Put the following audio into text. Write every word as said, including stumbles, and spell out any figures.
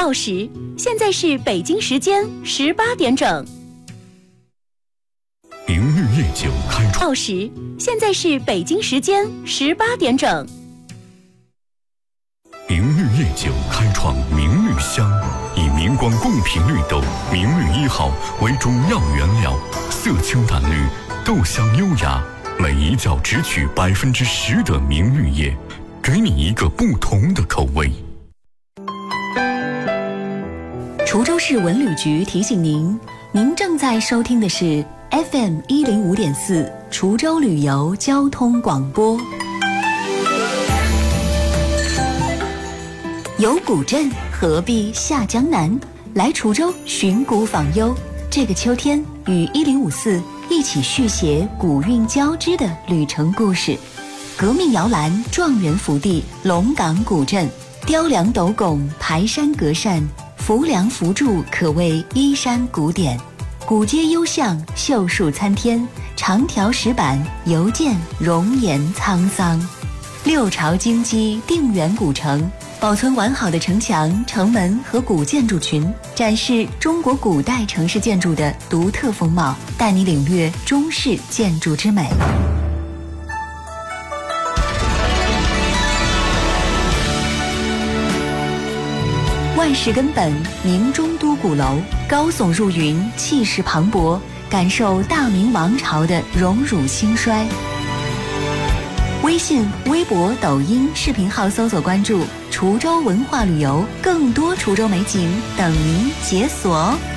到时，现在是北京时间十八点整。 明日夜酒开创。 到时，现在是北京时间十八点整。 明日夜酒开创明绿香，以明光贡品绿豆明绿一号为主要原料，色清淡绿，豆香优雅，每一角只取百分之十的明绿叶，给你一个不同的口味。 滁州市文旅局提醒您，您正在收听的是 F M 一零五点四滁州旅游交通广播。有古镇，何必下江南？来滁州寻古访幽。这个秋天，与一零五四一起续写古韵交织的旅程故事。革命摇篮、状元福地、龙岗古镇，雕梁斗拱、排山隔扇，浮梁浮柱，可谓依山古典。古街幽巷，秀树参天，长条石板，犹见容颜沧桑。六朝京畿定远古城，保存完好的城墙、城门和古建筑群，展示中国古代城市建筑的独特风貌，带你领略中式建筑之美。万事根本，明中都鼓楼，高耸入云，气势磅礴，感受大明王朝的荣辱兴衰。微信、微博、抖音视频号搜索关注滁州文化旅游，更多滁州美景等您解锁。